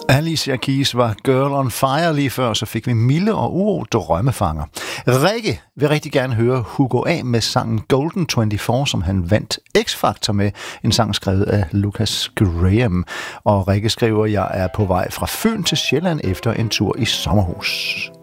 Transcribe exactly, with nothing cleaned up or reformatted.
Alicia Keys var Girl on Fire lige før, så fik vi Mille og Uro Drømmefanger. Rikke vil rigtig gerne høre Hugo A. med sangen Golden toogtyve, som han vandt X-Factor med, en sang skrevet af Lucas Graham. Og Rikke skriver, jeg er på vej fra Fyn til Sjælland efter en tur i sommerhus.